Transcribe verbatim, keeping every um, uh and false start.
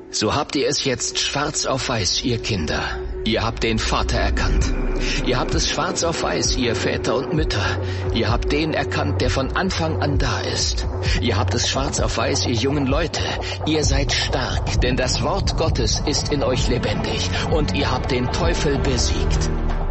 So habt ihr es jetzt schwarz auf weiß, ihr Kinder. Ihr habt den Vater erkannt. Ihr habt es schwarz auf weiß, ihr Väter und Mütter. Ihr habt den erkannt, der von Anfang an da ist. Ihr habt es schwarz auf weiß, ihr jungen Leute. Ihr seid stark, denn das Wort Gottes ist in euch lebendig. Und ihr habt den Teufel besiegt.